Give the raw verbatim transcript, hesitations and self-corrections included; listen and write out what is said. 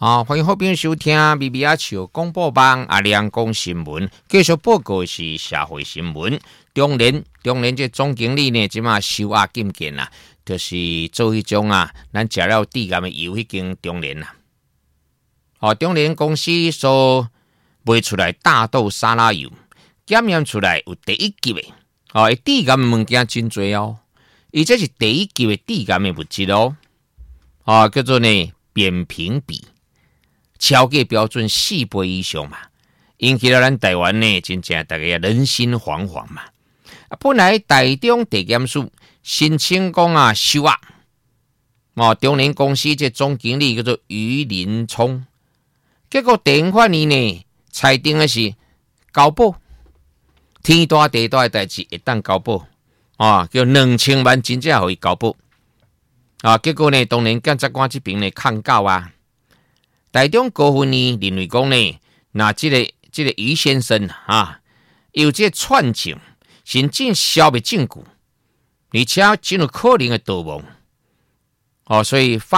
好，欢迎好朋友收听咪咪阿笑广播网阿亮讲新闻，继续报告是社会新闻。中联中联这总经理呢，即马收押禁见啦，就是做迄种啊，咱食了地甘的油迄间中联啦。哦，中联公司所卖出来大豆沙拉油，检验出来有第一级的哦，地甘的物件真多哦，伊这是第一级的地甘的物质哦，哦叫做呢扁平比。超过标准四倍以上嘛，引起了咱台湾呢，真正大家人心惶惶嘛。啊，本来台中地检署申请讲啊收押，哦，中联公司这总经理叫做于林聪，结果地方法院呢裁定的是交保，天大地大的代志会当交保，啊，叫两千万真正互伊交保，啊，结果呢，当然检察官这边呢抗告啊。台中高分呢认为讲呢，那这个这个于先生啊，有这串证，甚至消灭证据，而且真有可能的逃亡，哦，所以法